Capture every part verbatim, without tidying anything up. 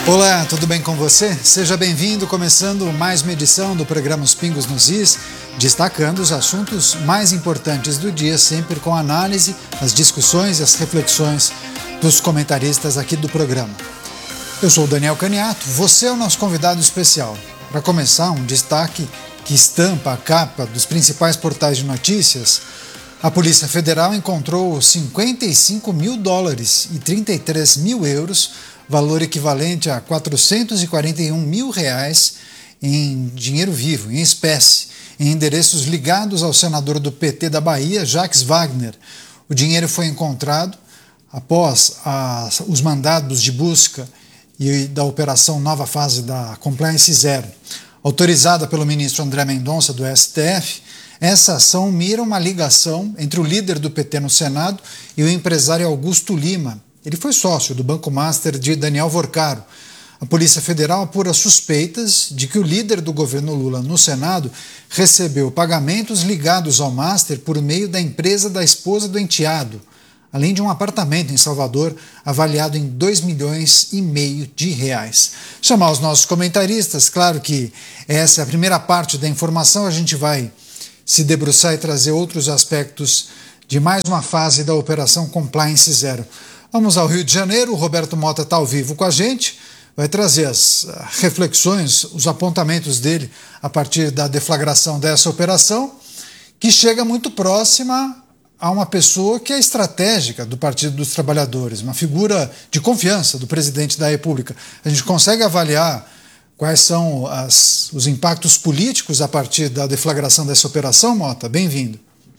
Olá, tudo bem com você? Seja bem-vindo, começando mais uma edição do programa Os Pingos nos Is, destacando os assuntos mais importantes do dia, sempre com análise, as discussões e as reflexões dos comentaristas aqui do programa. Eu sou o Daniel Caniato, você é o nosso convidado especial. Para começar, um destaque que estampa a capa dos principais portais de notícias: a Polícia Federal encontrou cinquenta e cinco mil dólares e trinta e três mil euros, valor equivalente a quatrocentos e quarenta e um mil reais em dinheiro vivo, em espécie, em endereços ligados ao senador do P T da Bahia, Jacques Wagner. O dinheiro foi encontrado após as, os mandados de busca e da Operação Nova Fase da Compliance Zero. Autorizada pelo ministro André Mendonça, do S T F, essa ação mira uma ligação entre o líder do P T no Senado e o empresário Augusto Lima. Ele foi sócio do Banco Master de Daniel Vorcaro. A Polícia Federal apura suspeitas de que o líder do governo Lula no Senado recebeu pagamentos ligados ao Master por meio da empresa da esposa do enteado, além de um apartamento em Salvador avaliado em dois milhões e meio de reais. Chamar os nossos comentaristas, claro que essa é a primeira parte da informação, a gente vai se debruçar e trazer outros aspectos de mais uma fase da Operação Compliance Zero. Vamos ao Rio de Janeiro, o Roberto Mota está ao vivo com a gente, vai trazer as reflexões, os apontamentos dele a partir da deflagração dessa operação, que chega muito próxima a uma pessoa que é estratégica do Partido dos Trabalhadores, uma figura de confiança do presidente da República. A gente consegue avaliar quais são as, os impactos políticos a partir da deflagração dessa operação, Mota? Bem-vindo.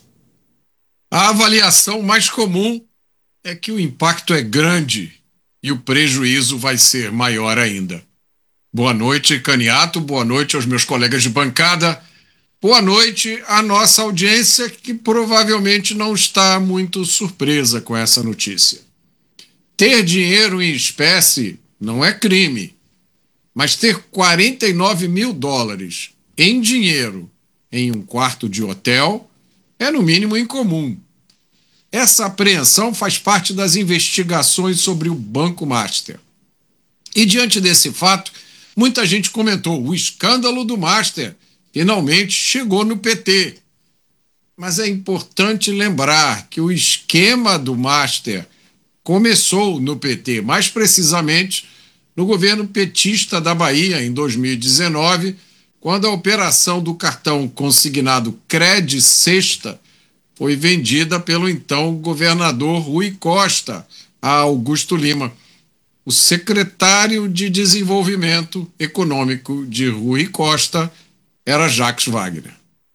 A avaliação mais comum é que o impacto é grande e o prejuízo vai ser maior ainda. Boa noite, Caniato, boa noite aos meus colegas de bancada, boa noite à nossa audiência, que provavelmente não está muito surpresa com essa notícia. Ter dinheiro em espécie não é crime, mas ter quarenta e nove mil dólares em dinheiro em um quarto de hotel é no mínimo incomum. Essa apreensão faz parte das investigações sobre o Banco Master. E diante desse fato, muita gente comentou: o escândalo do Master finalmente chegou no P T. Mas é importante lembrar que o esquema do Master começou no P T, mais precisamente no governo petista da Bahia, em dois mil e dezenove, quando a operação do cartão consignado Cred Sexta foi vendida pelo então governador Rui Costa a Augusto Lima. O secretário de Desenvolvimento Econômico de Rui Costa era Jacques Wagner.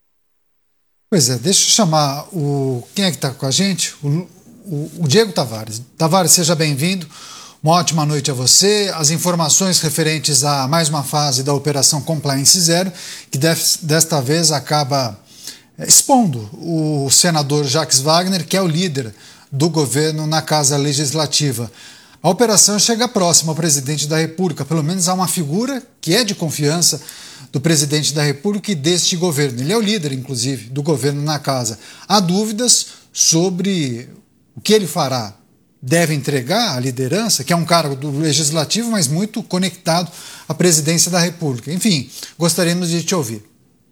Pois é, deixa eu chamar o... Quem é que está com a gente? O, o, o Diego Tavares. Tavares, seja bem-vindo. Uma ótima noite a você. As informações referentes a mais uma fase da Operação Compliance Zero, que deve, desta vez acaba expondo o senador Jacques Wagner, que é o líder do governo na Casa Legislativa. A operação chega próxima ao presidente da República, pelo menos há uma figura que é de confiança do presidente da República e deste governo. Ele é o líder, inclusive, do governo na Casa. Há dúvidas sobre o que ele fará. Deve entregar a liderança, que é um cargo do Legislativo, mas muito conectado à presidência da República. Enfim, gostaríamos de te ouvir.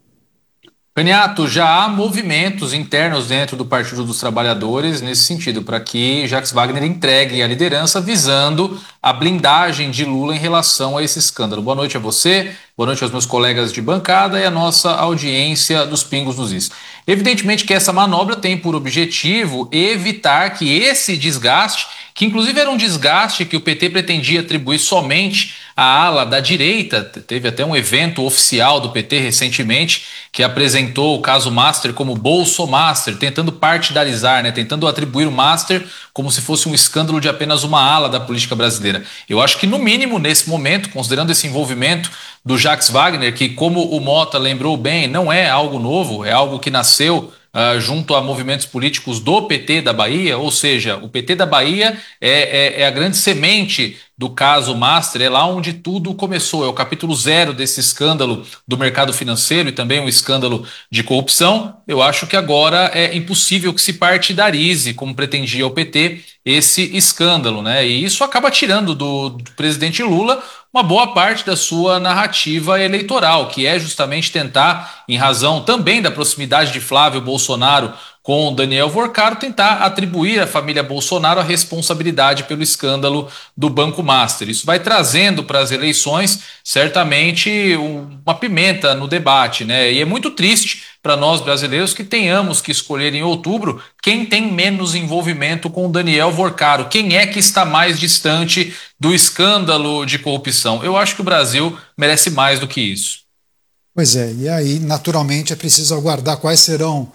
Caniato, já há movimentos internos dentro do Partido dos Trabalhadores nesse sentido, para que Jacques Wagner entregue a liderança visando a blindagem de Lula em relação a esse escândalo. Boa noite a você, boa noite aos meus colegas de bancada e à nossa audiência dos Pingos nos Is. Evidentemente que essa manobra tem por objetivo evitar que esse desgaste, que inclusive era um desgaste que o P T pretendia atribuir somente à ala da direita, teve até um evento oficial do P T recentemente que apresentou o caso Master como Bolsomaster, tentando partidarizar, né, tentando atribuir o Master como se fosse um escândalo de apenas uma ala da política brasileira. Eu acho que no mínimo nesse momento, considerando esse envolvimento do Jacques Wagner, que como o Mota lembrou bem, não é algo novo, é algo que nasceu Uh, junto a movimentos políticos do P T da Bahia, ou seja, o P T da Bahia é, é, é a grande semente do caso Master, é lá onde tudo começou, é o capítulo zero desse escândalo do mercado financeiro e também um escândalo de corrupção. Eu acho que agora é impossível que se partidarize, como pretendia o P T, esse escândalo, né? E isso acaba tirando do, do presidente Lula uma boa parte da sua narrativa eleitoral, que é justamente tentar, em razão também da proximidade de Flávio Bolsonaro com Daniel Vorcaro, tentar atribuir à família Bolsonaro a responsabilidade pelo escândalo do Banco Master. Isso vai trazendo para as eleições, certamente, uma pimenta no debate, né? E é muito triste para nós brasileiros que tenhamos que escolher em outubro quem tem menos envolvimento com Daniel Vorcaro, quem é que está mais distante do escândalo de corrupção. Eu acho que o Brasil merece mais do que isso. Pois é, e aí, naturalmente, é preciso aguardar quais serão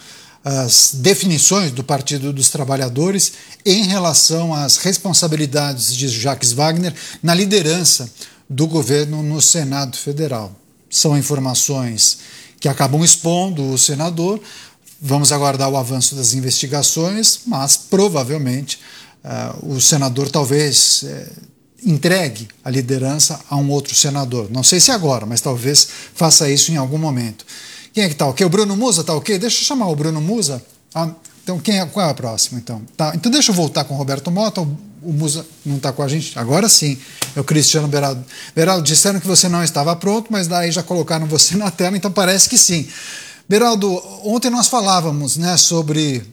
as definições do Partido dos Trabalhadores em relação às responsabilidades de Jacques Wagner na liderança do governo no Senado Federal. São informações que acabam expondo o senador. Vamos aguardar o avanço das investigações, mas provavelmente uh, o senador talvez uh, entregue a liderança a um outro senador. Não sei se agora, mas talvez faça isso em algum momento. Quem é que tá ok? O Bruno Musa tá ok? Deixa eu chamar o Bruno Musa. Ah, então, quem é, qual é a próxima? Então, tá, então deixa eu voltar com o Roberto Mota. O, o Musa não está com a gente? Agora sim. É o Cristiano Beraldo. Beraldo, disseram que você não estava pronto, mas daí já colocaram você na tela, então parece que sim. Beraldo, ontem nós falávamos, né, sobre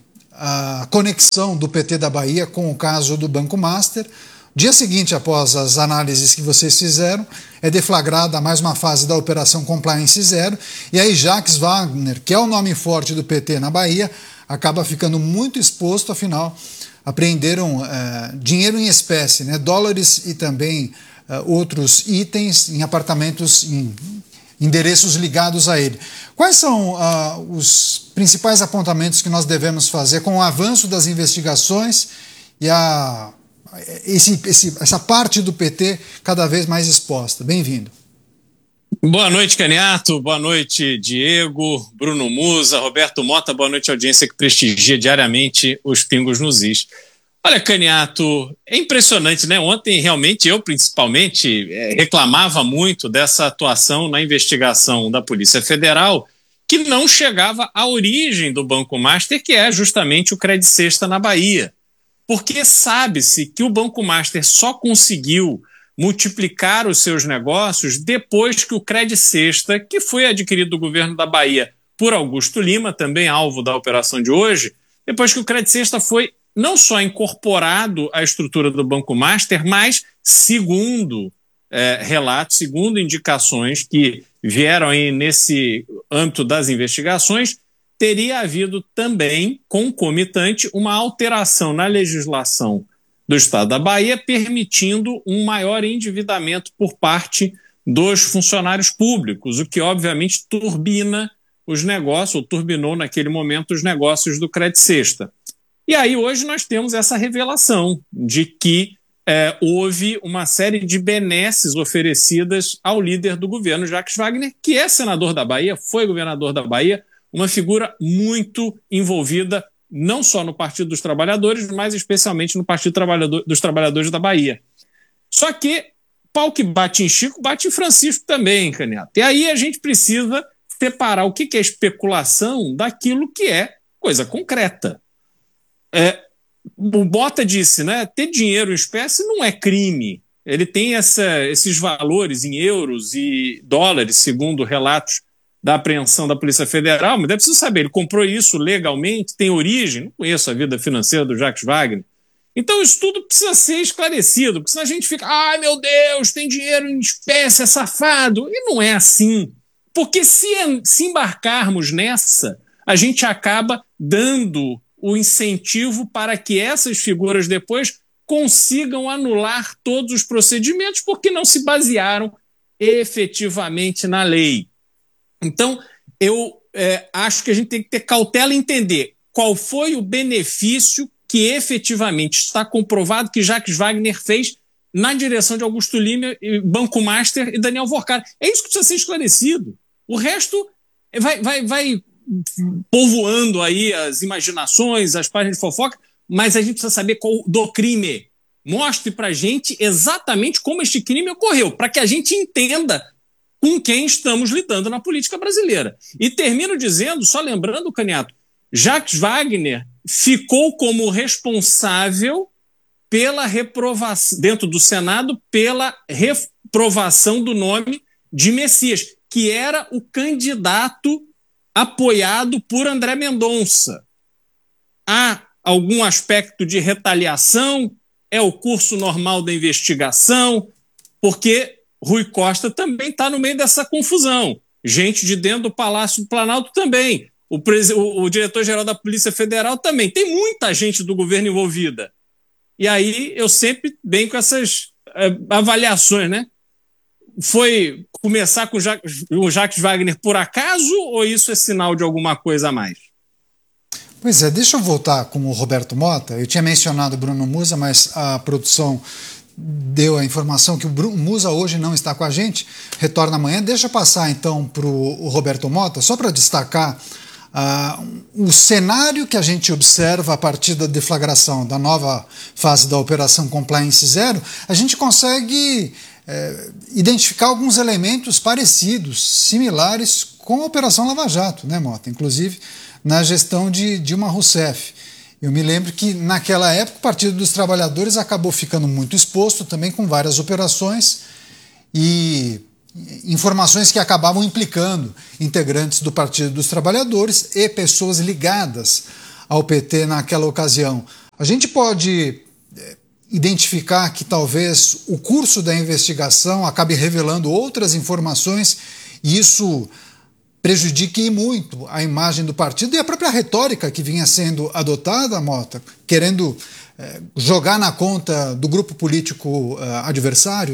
a conexão do P T da Bahia com o caso do Banco Master. Dia seguinte, após as análises que vocês fizeram, é deflagrada mais uma fase da Operação Compliance Zero, e aí Jacques Wagner, que é o nome forte do P T na Bahia, acaba ficando muito exposto, afinal, apreenderam é, dinheiro em espécie, né, dólares e também é, outros itens em apartamentos, em endereços ligados a ele. Quais são uh, os principais apontamentos que nós devemos fazer com o avanço das investigações e a Esse, esse, essa parte do P T cada vez mais exposta? Bem-vindo. Boa noite, Caniato. Boa noite, Diego, Bruno Musa, Roberto Mota. Boa noite, audiência que prestigia diariamente os Pingos nos Is. Olha, Caniato, é impressionante, né? Ontem, realmente, eu principalmente é, reclamava muito dessa atuação na investigação da Polícia Federal, que não chegava à origem do Banco Master, que é justamente o Credit Sexta na Bahia. Porque sabe-se que o Banco Master só conseguiu multiplicar os seus negócios depois que o Credit Sexta, que foi adquirido do governo da Bahia por Augusto Lima, também alvo da operação de hoje, depois que o Credit Sexta foi não só incorporado à estrutura do Banco Master, mas, segundo é, relatos, segundo indicações que vieram aí nesse âmbito das investigações, teria havido também, concomitante, uma alteração na legislação do Estado da Bahia, permitindo um maior endividamento por parte dos funcionários públicos, o que obviamente turbina os negócios, ou turbinou naquele momento os negócios do Credit Sexta. E aí hoje nós temos essa revelação de que é, houve uma série de benesses oferecidas ao líder do governo, Jacques Wagner, que é senador da Bahia, foi governador da Bahia, uma figura muito envolvida não só no Partido dos Trabalhadores, mas especialmente no Partido Trabalhador, dos Trabalhadores da Bahia. Só que pau que bate em Chico, bate em Francisco também, Caniato. E aí a gente precisa separar o que é especulação daquilo que é coisa concreta. É, o Bota disse, né, ter dinheiro em espécie não é crime. Ele tem essa, esses valores em euros e dólares, segundo relatos da apreensão da Polícia Federal, mas é preciso saber, ele comprou isso legalmente, tem origem? Não conheço a vida financeira do Jacques Wagner. Então isso tudo precisa ser esclarecido, porque senão a gente fica, ai meu Deus, tem dinheiro em espécie, é safado. E não é assim. Porque se, se embarcarmos nessa, a gente acaba dando o incentivo para que essas figuras depois consigam anular todos os procedimentos, porque não se basearam efetivamente na lei. Então, eu é, acho que a gente tem que ter cautela e entender qual foi o benefício que efetivamente está comprovado que Jacques Wagner fez na direção de Augusto Lima, Banco Master e Daniel Vorcaro. É isso que precisa ser esclarecido. O resto vai, vai, vai povoando aí as imaginações, as páginas de fofoca, mas a gente precisa saber qual do crime. Mostre para a gente exatamente como este crime ocorreu, para que a gente entenda com quem estamos lidando na política brasileira. E termino dizendo, só lembrando, Caniato, Jacques Wagner ficou como responsável pela reprovação, dentro do Senado, pela reprovação do nome de Messias, que era o candidato apoiado por André Mendonça. Há algum aspecto de retaliação? É o curso normal da investigação? Porque Rui Costa também está no meio dessa confusão. Gente de dentro do Palácio do Planalto também. O, o, o diretor-geral da Polícia Federal também. Tem muita gente do governo envolvida. E aí eu sempre venho com essas uh, avaliações, né? Foi começar com o Jacques, o Jacques Wagner por acaso ou isso é sinal de alguma coisa a mais? Pois é, deixa eu voltar com o Roberto Mota. Eu tinha mencionado o Bruno Musa, mas a produção deu a informação que o Bruno Musa hoje não está com a gente, retorna amanhã. Deixa eu passar então para o Roberto Mota, só para destacar uh, o cenário que a gente observa a partir da deflagração da nova fase da Operação Compliance Zero. A gente consegue é, identificar alguns elementos parecidos, similares com a Operação Lava Jato, né, Mota? Inclusive na gestão de Dilma Rousseff. Eu me lembro que naquela época o Partido dos Trabalhadores acabou ficando muito exposto também com várias operações e informações que acabavam implicando integrantes do Partido dos Trabalhadores e pessoas ligadas ao P T naquela ocasião. A gente pode identificar que talvez o curso da investigação acabe revelando outras informações e isso prejudique muito a imagem do partido e a própria retórica que vinha sendo adotada, Mota, querendo eh, jogar na conta do grupo político eh, adversário?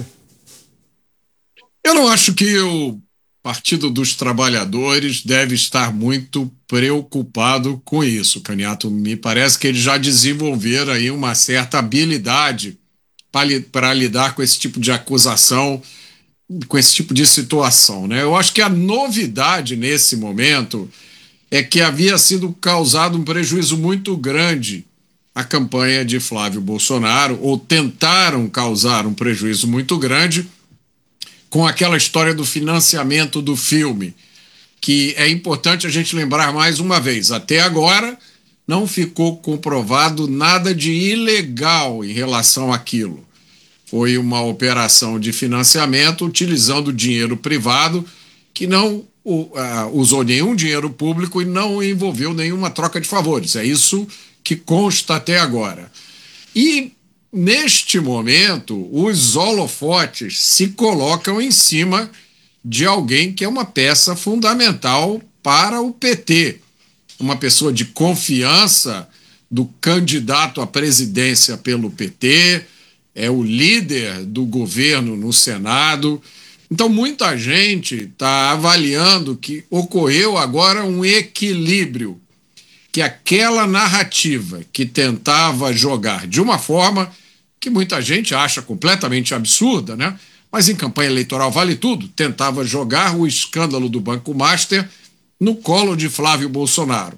Eu não acho que o Partido dos Trabalhadores deve estar muito preocupado com isso, Caniato. Me parece que eles já desenvolveram aí uma certa habilidade para lidar com esse tipo de acusação, com esse tipo de situação, né? Eu acho que a novidade nesse momento é que havia sido causado um prejuízo muito grande à campanha de Flávio Bolsonaro, ou tentaram causar um prejuízo muito grande com aquela história do financiamento do filme, que é importante a gente lembrar mais uma vez, até agora não ficou comprovado nada de ilegal em relação àquilo. Foi uma operação de financiamento utilizando dinheiro privado que não uh, usou nenhum dinheiro público e não envolveu nenhuma troca de favores. É isso que consta até agora. E, neste momento, os holofotes se colocam em cima de alguém que é uma peça fundamental para o P T. Uma pessoa de confiança do candidato à presidência pelo P T, é o líder do governo no Senado. Então, muita gente está avaliando que ocorreu agora um equilíbrio, que aquela narrativa que tentava jogar de uma forma que muita gente acha completamente absurda, né? Mas em campanha eleitoral vale tudo, tentava jogar o escândalo do Banco Master no colo de Flávio Bolsonaro.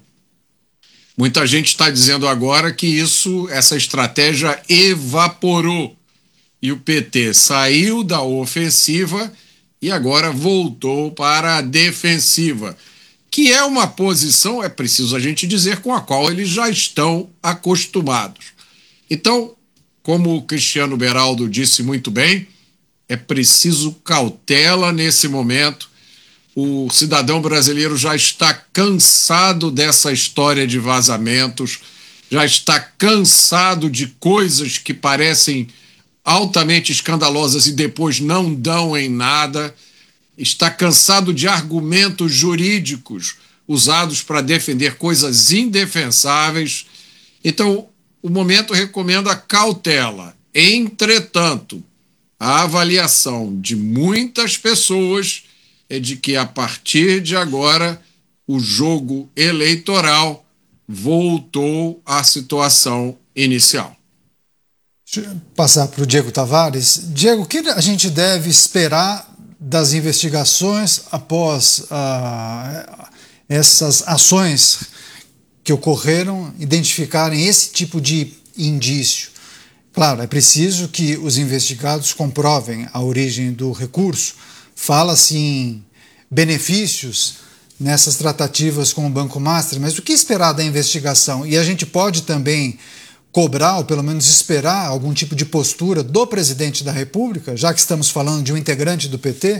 Muita gente está dizendo agora que isso, essa estratégia evaporou e o P T saiu da ofensiva e agora voltou para a defensiva, que é uma posição, é preciso a gente dizer, com a qual eles já estão acostumados. Então, como o Cristiano Beraldo disse muito bem, é preciso cautela nesse momento. O cidadão brasileiro já está cansado dessa história de vazamentos, já está cansado de coisas que parecem altamente escandalosas e depois não dão em nada, está cansado de argumentos jurídicos usados para defender coisas indefensáveis. Então, o momento recomenda cautela. Entretanto, a avaliação de muitas pessoas é de que, a partir de agora, o jogo eleitoral voltou à situação inicial. Deixa eu passar para o Diego Tavares. Diego, o que a gente deve esperar das investigações após ah, essas ações que ocorreram identificarem esse tipo de indício? Claro, é preciso que os investigados comprovem a origem do recurso. Fala-se em benefícios nessas tratativas com o Banco Master, mas o que esperar da investigação? E a gente pode também cobrar, ou pelo menos esperar, algum tipo de postura do presidente da República, já que estamos falando de um integrante do P T?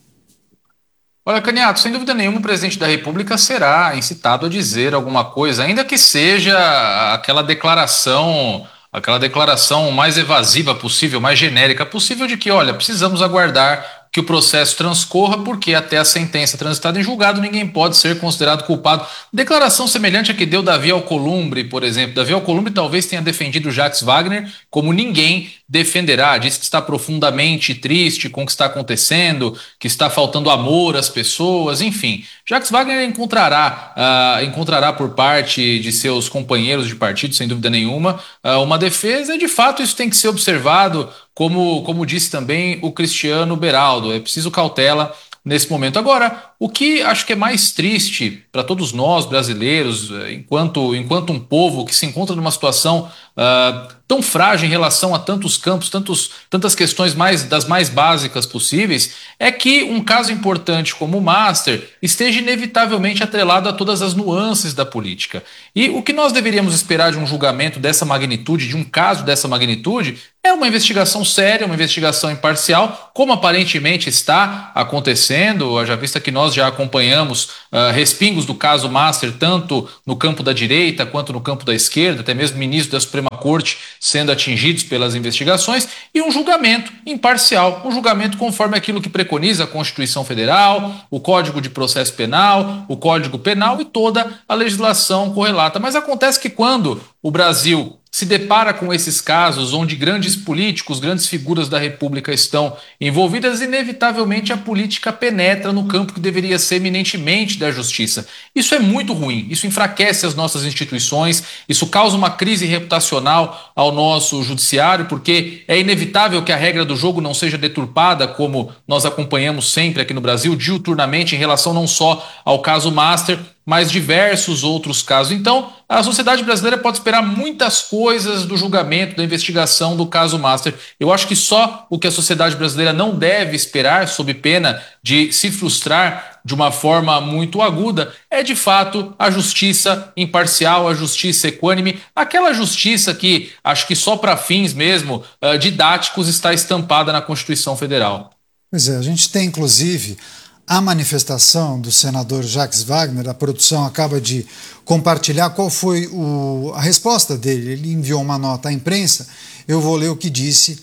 Olha, Caniato, sem dúvida nenhuma o presidente da República será incitado a dizer alguma coisa, ainda que seja aquela declaração, aquela declaração mais evasiva possível, mais genérica possível de que, olha, precisamos aguardar que o processo transcorra, porque até a sentença transitada em julgado ninguém pode ser considerado culpado. Declaração semelhante à que deu Davi Alcolumbre, por exemplo. Davi Alcolumbre talvez tenha defendido Jacques Wagner como ninguém defenderá. Disse que está profundamente triste com o que está acontecendo, que está faltando amor às pessoas, enfim. Jacques Wagner encontrará, uh, encontrará por parte de seus companheiros de partido, sem dúvida nenhuma, uh, uma defesa, e de fato isso tem que ser observado. Como, como disse também o Cristiano Beraldo, é preciso cautela nesse momento. Agora, o que acho que é mais triste para todos nós brasileiros, enquanto, enquanto um povo que se encontra numa situação uh, tão frágil em relação a tantos campos, tantos, tantas questões mais, das mais básicas possíveis, é que um caso importante como o Master esteja inevitavelmente atrelado a todas as nuances da política. E o que nós deveríamos esperar de um julgamento dessa magnitude, de um caso dessa magnitude, é uma investigação séria, uma investigação imparcial, como aparentemente está acontecendo, haja vista que nós já acompanhamos uh, respingos do caso Master, tanto no campo da direita quanto no campo da esquerda, até mesmo ministros da Suprema Corte sendo atingidos pelas investigações, e um julgamento imparcial, um julgamento conforme aquilo que preconiza a Constituição Federal, o Código de Processo Penal, o Código Penal e toda a legislação correlata. Mas acontece que quando o Brasil se depara com esses casos onde grandes políticos, grandes figuras da República estão envolvidas, inevitavelmente a política penetra no campo que deveria ser eminentemente da justiça. Isso é muito ruim, isso enfraquece as nossas instituições, isso causa uma crise reputacional ao nosso judiciário, porque é inevitável que a regra do jogo não seja deturpada, como nós acompanhamos sempre aqui no Brasil, diuturnamente, em relação não só ao caso Master, mas diversos outros casos. Então, a sociedade brasileira pode esperar muitas coisas do julgamento, da investigação do caso Master. Eu acho que só o que a sociedade brasileira não deve esperar, sob pena de se frustrar de uma forma muito aguda, é de fato a justiça imparcial, a justiça equânime, aquela justiça que acho que só para fins mesmo uh, didáticos está estampada na Constituição Federal. Pois é, a gente tem inclusive a manifestação do senador Jacques Wagner. A produção acaba de compartilhar qual foi o, a resposta dele. Ele enviou uma nota à imprensa. Eu vou ler o que disse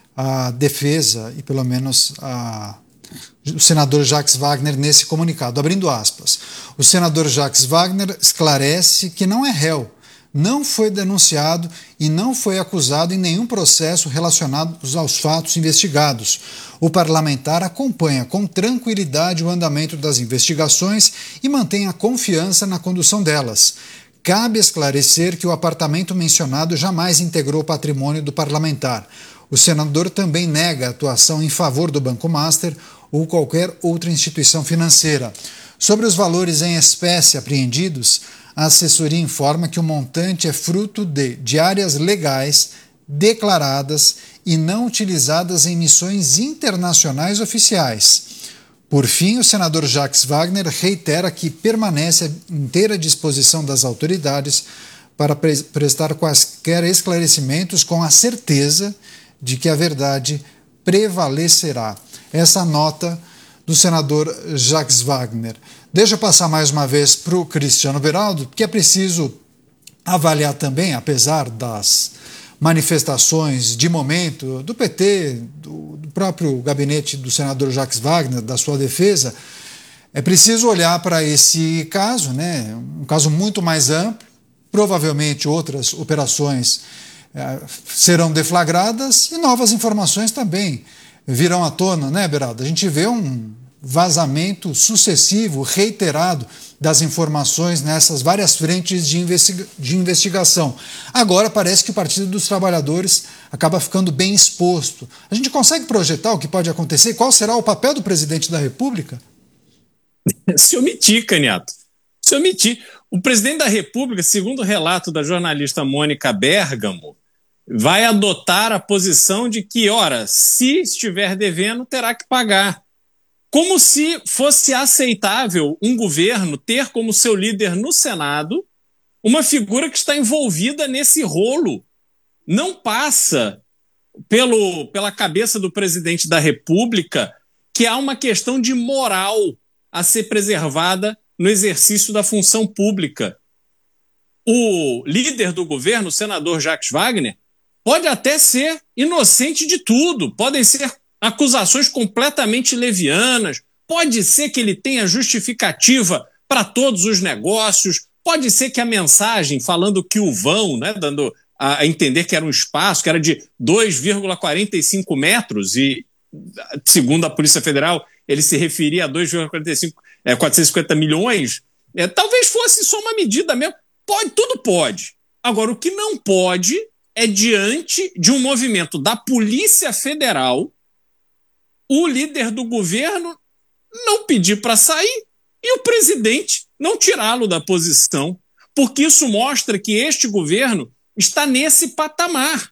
a defesa e pelo menos a, o senador Jacques Wagner nesse comunicado. Abrindo aspas. O senador Jacques Wagner esclarece que não é réu, não foi denunciado e não foi acusado em nenhum processo relacionado aos fatos investigados. O parlamentar acompanha com tranquilidade o andamento das investigações e mantém a confiança na condução delas. Cabe esclarecer que o apartamento mencionado jamais integrou o patrimônio do parlamentar. O senador também nega a atuação em favor do Banco Master ou qualquer outra instituição financeira. Sobre os valores em espécie apreendidos, a assessoria informa que o montante é fruto de diárias legais declaradas e não utilizadas em missões internacionais oficiais. Por fim, o senador Jacques Wagner reitera que permanece à inteira disposição das autoridades para pre- prestar quaisquer esclarecimentos com a certeza de que a verdade prevalecerá. Essa nota do senador Jacques Wagner. Deixa eu passar mais uma vez para o Cristiano Beraldo, porque é preciso avaliar também, apesar das manifestações de momento do P T, do, do próprio gabinete do senador Jacques Wagner, da sua defesa, é preciso olhar para esse caso, né, um caso muito mais amplo. Provavelmente outras operações eh, serão deflagradas e novas informações também virão à tona, né, Beraldo? A gente vê um vazamento sucessivo, reiterado das informações nessas várias frentes de, investiga- de investigação. Agora parece que o Partido dos Trabalhadores acaba ficando bem exposto. A gente consegue projetar o que pode acontecer? Qual será o papel do presidente da República? Se omitir, Caniato. Se omitir. O presidente da República, segundo o relato da jornalista Mônica Bergamo, vai adotar a posição de que, ora, se estiver devendo, terá que pagar. Como se fosse aceitável um governo ter como seu líder no Senado uma figura que está envolvida nesse rolo. Não passa pelo, pela cabeça do presidente da República que há uma questão de moral a ser preservada no exercício da função pública. O líder do governo, o senador Jacques Wagner, pode até ser inocente de tudo, podem ser acusações completamente levianas, pode ser que ele tenha justificativa para todos os negócios, pode ser que a mensagem falando que o vão, né, dando a entender que era um espaço, que era de dois vírgula quarenta e cinco metros, e segundo a Polícia Federal, ele se referia a dois vírgula quarenta e cinco, é, quatrocentos e cinquenta milhões, é, talvez fosse só uma medida mesmo. Pode, tudo pode. Agora, o que não pode é, diante de um movimento da Polícia Federal, o líder do governo não pedir para sair e o presidente não tirá-lo da posição, porque isso mostra que este governo está nesse patamar.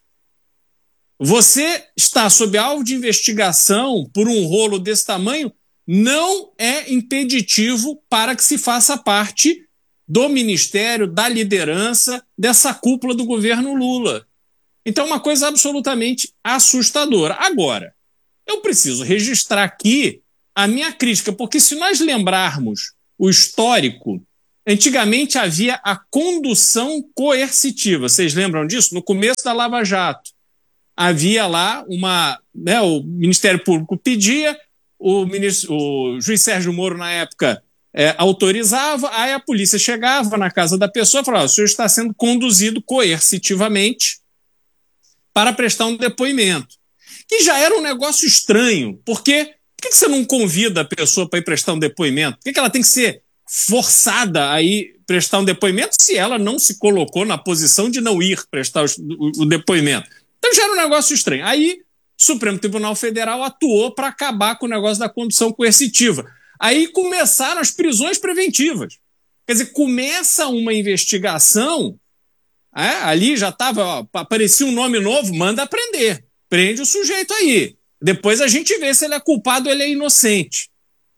Você está sob alvo de investigação por um rolo desse tamanho, não é impeditivo para que se faça parte do ministério, da liderança, dessa cúpula do governo Lula. Então é uma coisa absolutamente assustadora. Agora, eu preciso registrar aqui a minha crítica, porque se nós lembrarmos o histórico, antigamente havia a condução coercitiva. Vocês lembram disso? No começo da Lava Jato, havia lá uma... Né, o Ministério Público pedia, o, ministro, o juiz Sérgio Moro, na época, é, autorizava, aí a polícia chegava na casa da pessoa e falava: o senhor está sendo conduzido coercitivamente para prestar um depoimento. Que já era um negócio estranho, porque por que você não convida a pessoa para ir prestar um depoimento? Por que ela tem que ser forçada a ir prestar um depoimento se ela não se colocou na posição de não ir prestar o, o depoimento? Então já era um negócio estranho. Aí o Supremo Tribunal Federal atuou para acabar com o negócio da condução coercitiva. Aí começaram as prisões preventivas. Quer dizer, começa uma investigação, é, ali já estava, aparecia um nome novo, manda prender. Prende o sujeito aí. Depois a gente vê se ele é culpado ou ele é inocente.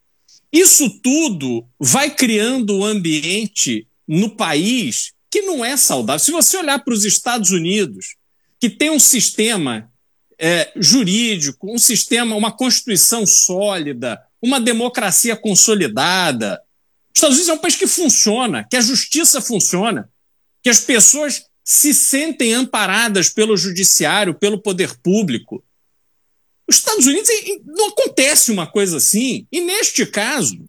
Isso tudo vai criando um ambiente no país que não é saudável. Se você olhar para os Estados Unidos, que tem um sistema é, jurídico, um sistema, uma constituição sólida, uma democracia consolidada. Os Estados Unidos é um país que funciona, que a justiça funciona, que as pessoas se sentem amparadas pelo judiciário, pelo poder público. Os Estados Unidos não acontece uma coisa assim. E neste caso,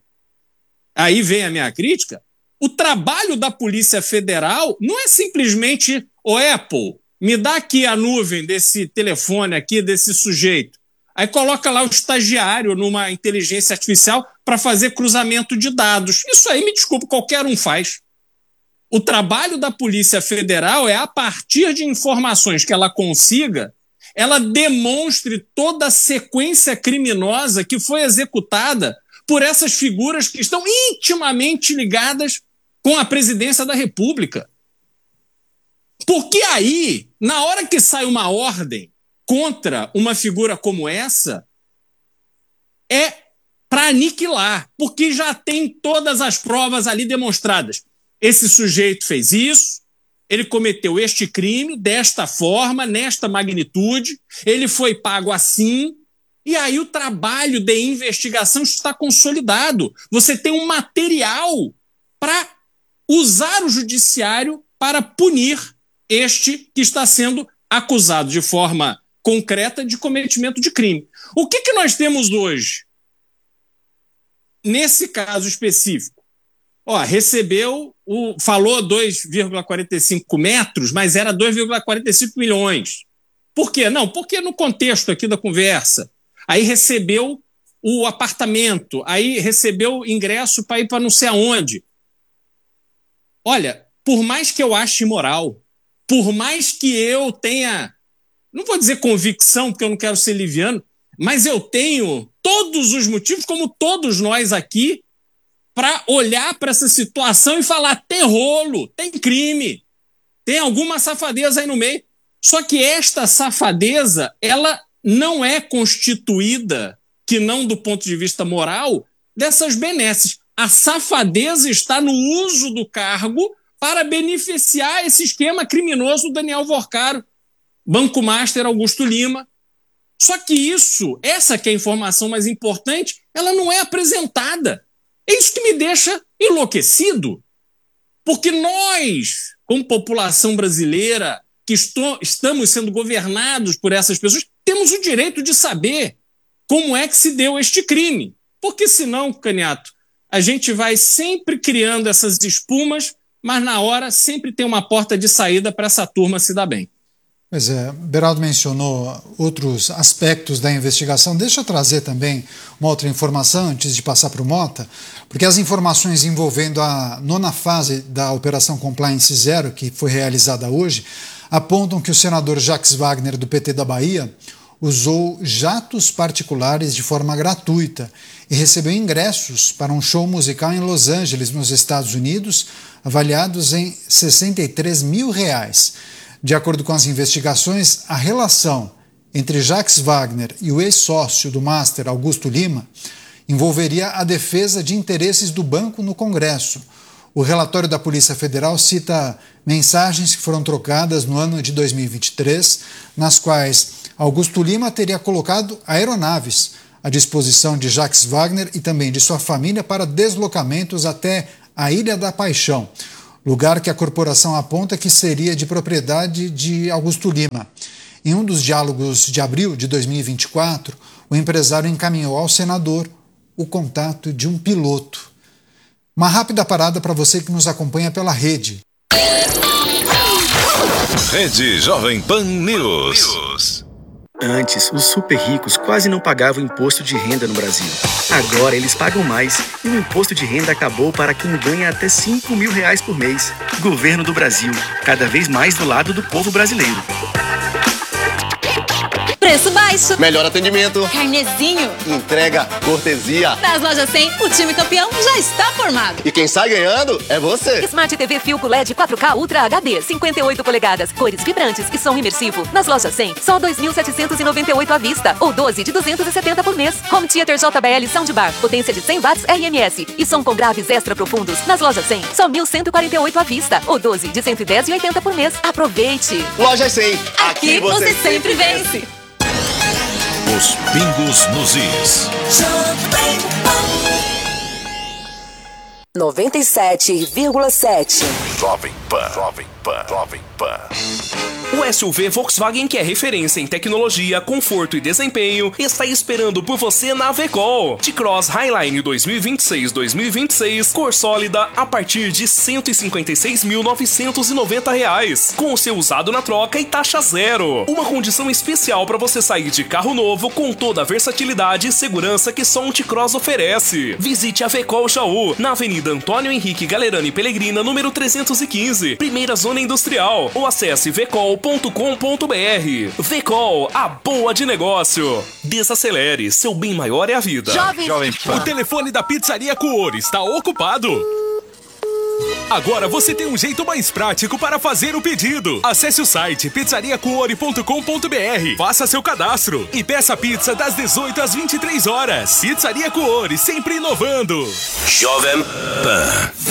aí vem a minha crítica, o trabalho da Polícia Federal não é simplesmente: ô Apple, me dá aqui a nuvem desse telefone aqui, desse sujeito. Aí coloca lá o estagiário numa inteligência artificial para fazer cruzamento de dados. Isso aí, me desculpa, qualquer um faz. O trabalho da Polícia Federal é, a partir de informações que ela consiga, ela demonstre toda a sequência criminosa que foi executada por essas figuras que estão intimamente ligadas com a presidência da República. Porque aí, na hora que sai uma ordem contra uma figura como essa, é para aniquilar, porque já tem todas as provas ali demonstradas. Esse sujeito fez isso, ele cometeu este crime desta forma, nesta magnitude, ele foi pago assim, e aí o trabalho de investigação está consolidado. Você tem um material para usar o judiciário para punir este que está sendo acusado de forma concreta de cometimento de crime. O que, que nós temos hoje? Nesse caso específico, ó, recebeu, o, falou dois vírgula quarenta e cinco metros, mas era dois vírgula quarenta e cinco milhões. Por quê? Não, porque no contexto aqui da conversa, aí recebeu o apartamento, aí recebeu ingresso para ir para não sei aonde. Olha, por mais que eu ache imoral, por mais que eu tenha, não vou dizer convicção, porque eu não quero ser liviano, mas eu tenho todos os motivos, como todos nós aqui, para olhar para essa situação e falar: tem rolo, tem crime, tem alguma safadeza aí no meio. Só que esta safadeza, ela não é constituída, que não do ponto de vista moral, dessas benesses. A safadeza está no uso do cargo para beneficiar esse esquema criminoso do Daniel Vorcaro, Banco Master Augusto Lima. Só que isso, essa que é a informação mais importante, ela não é apresentada. É isso que me deixa enlouquecido. Porque nós, como população brasileira, que estou, estamos sendo governados por essas pessoas, temos o direito de saber como é que se deu este crime. Porque senão, Caniato, a gente vai sempre criando essas espumas, mas na hora sempre tem uma porta de saída para essa turma se dar bem. Pois é, Beraldo mencionou outros aspectos da investigação. Deixa eu trazer também uma outra informação antes de passar para o Mota, porque as informações envolvendo a nona fase da Operação Compliance Zero, que foi realizada hoje, apontam que o senador Jacques Wagner, do P T da Bahia, usou jatos particulares de forma gratuita e recebeu ingressos para um show musical em Los Angeles, nos Estados Unidos, avaliados em sessenta e três mil reais. De acordo com as investigações, a relação entre Jacques Wagner e o ex-sócio do Master, Augusto Lima, envolveria a defesa de interesses do banco no Congresso. O relatório da Polícia Federal cita mensagens que foram trocadas no ano de dois mil e vinte e três, nas quais Augusto Lima teria colocado aeronaves à disposição de Jacques Wagner e também de sua família para deslocamentos até a Ilha da Paixão, lugar que a corporação aponta que seria de propriedade de Augusto Lima. Em um dos diálogos de abril de dois mil e vinte e quatro, o empresário encaminhou ao senador o contato de um piloto. Uma rápida parada para você que nos acompanha pela rede. Rede Jovem Pan News. Antes, os super ricos quase não pagavam imposto de renda no Brasil. Agora eles pagam mais e o imposto de renda acabou para quem ganha até cinco mil reais por mês. Governo do Brasil, cada vez mais do lado do povo brasileiro. Preço baixo, melhor atendimento, carnezinho, entrega, cortesia. Nas lojas cem, o time campeão já está formado. E quem sai ganhando é você. Smart T V Philco L E D quatro K Ultra H D, cinquenta e oito polegadas, cores vibrantes e som imersivo. Nas lojas cem, só dois mil setecentos e noventa e oito à vista ou doze de duzentos e setenta por mês. Home Theater J B L Soundbar, potência de cem watts R M S e som com graves extra profundos. Nas lojas cem, só mil cento e quarenta e oito à vista ou doze de cento e dez e oitenta por mês. Aproveite! Lojas cem, aqui, aqui você, você sempre vence. Os pingos nos is. noventa e sete vírgula sete. Jovem Pan, Jovem Pan, Jovem Pan. O S U V Volkswagen, que é referência em tecnologia, conforto e desempenho, está esperando por você na Vecol. T-Cross Highline dois mil e vinte e seis dois mil e vinte e seis, cor sólida a partir de cento e cinquenta e seis mil novecentos e noventa reais, com o seu usado na troca e taxa zero. Uma condição especial para você sair de carro novo com toda a versatilidade e segurança que só um T-Cross oferece. Visite a Vecol Jaú, na Avenida Antônio Henrique Galerani Pellegrina, número trezentos e quinze, primeira zona industrial, ou acesse vecol ponto com ponto br. Vecol, a boa de negócio. Desacelere, seu bem maior é a vida. Jovem, Jovem Pan. O telefone da Pizzaria Cuore está ocupado. Agora você tem um jeito mais prático para fazer o pedido. Acesse o site pizzaria cuore ponto com ponto br, faça seu cadastro e peça pizza das dezoito às vinte e três horas. Pizzaria Cuore, sempre inovando. Jovem Pan.